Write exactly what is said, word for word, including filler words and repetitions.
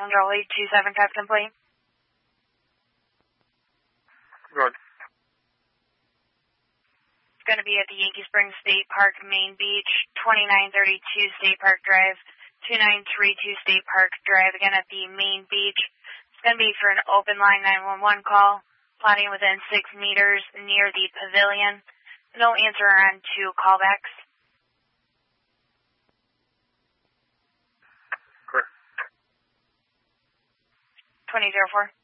Control eight two seven, Captain Plane. Good. It's going to be at the Yankee Springs State Park, Main Beach, twenty-nine thirty-two State Park Drive, two nine three two State Park Drive, again at the Main Beach. It's going to be for an open line nine one one call, plotting within six meters near the pavilion. No answer on two callbacks. Correct. twenty oh four.